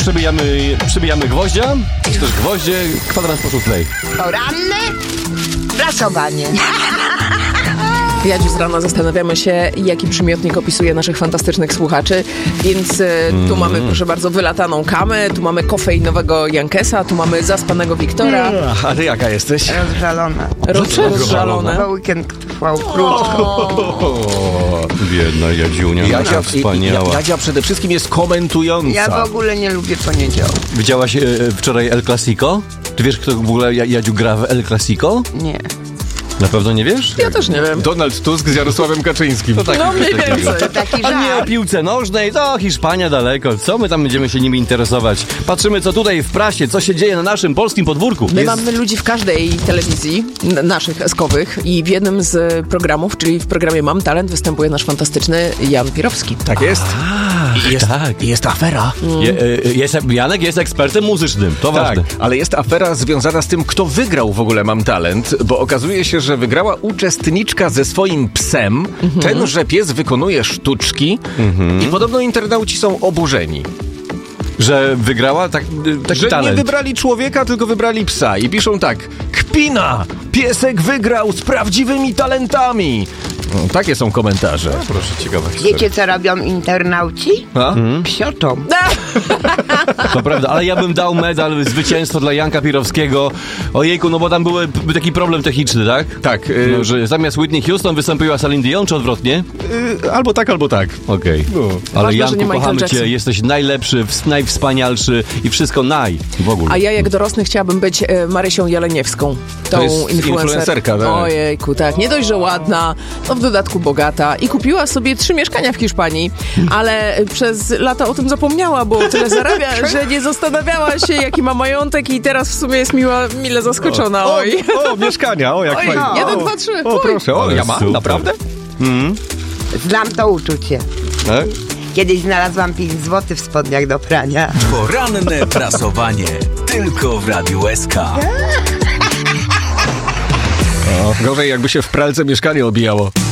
przybijamy gwoździa, czy też gwoździe, kwadrans po 6. Poranne prasowanie. Jadziu, z rana zastanawiamy się, jaki przymiotnik opisuje naszych fantastycznych słuchaczy, więc tu mamy, proszę bardzo, wylataną kamę, tu mamy kofeinowego Jankesa, tu mamy zaspanego Wiktora. A ty jaka jesteś? Rozżalona. Rozżalone. Bo weekend trwał krótko. Biedna Jadziunia, taka wspaniała. Jadzia przede wszystkim jest komentująca. Ja w ogóle nie lubię poniedziałku. Widziałaś wczoraj El Clasico? Ty wiesz, kto w ogóle Jadziu gra w El Clasico? Nie. Na pewno nie wiesz? Ja też nie wiem. Donald Tusk z Jarosławem Kaczyńskim. To tak, No mniej więcej. Taki A nie o żart. piłce nożnej, to Hiszpania daleko. Co my tam będziemy się nimi interesować? Patrzymy, co tutaj w prasie, co się dzieje na naszym polskim podwórku. My mamy ludzi w każdej telewizji, naszych eskowych, i w jednym z programów, czyli w programie Mam Talent, występuje nasz fantastyczny Jan Pirowski. Tak jest. Tak. Jest afera. Janek jest ekspertem muzycznym, to Tak, ważne. ale jest afera związana z tym, kto wygrał w ogóle Mam Talent, bo okazuje się, że wygrała uczestniczka ze swoim psem. Tenże pies wykonuje sztuczki i podobno internauci są oburzeni. Że wygrała taki Że talent. nie wybrali człowieka, tylko wybrali psa. I piszą tak: kpina! Piesek wygrał z prawdziwymi talentami! No, takie są komentarze. Proszę, ciekawa historia. Wiecie, co robią internauci? A? Psioczą. To prawda, ale ja bym dał medal zwycięstwo dla Janka Pirowskiego. Ojejku, no bo tam był taki problem techniczny, tak? Tak. No, że zamiast Whitney Houston wystąpiła Celine Dion, czy odwrotnie? Albo tak, albo tak. Okej. Ale Ważne, że Janku, nie Michael kochamy Jackson. cię, jesteś najlepszy, najwspanialszy i wszystko w ogóle. A ja, jak dorosły, chciałabym być Marysią Jeleniewską. Tą jest influencerka, tak. Ojejku, tak. Nie dość, że ładna, no w dodatku bogata. I kupiła sobie 3 mieszkania w Hiszpanii, ale przez lata o tym zapomniała, bo tyle zarabia, że nie zastanawiała się, jaki ma majątek, i teraz w sumie jest mile zaskoczona. Oj. O, mieszkania, o jak Oj, fajnie. 1, 2, 3. O, proszę, o, Ale ja mam, super. naprawdę? Znam to uczucie. Tak? Kiedyś znalazłam 5 zł w spodniach do prania. Poranne prasowanie. Tylko w Radiu SK. Gorzej jakby się w pralce mieszkanie obijało.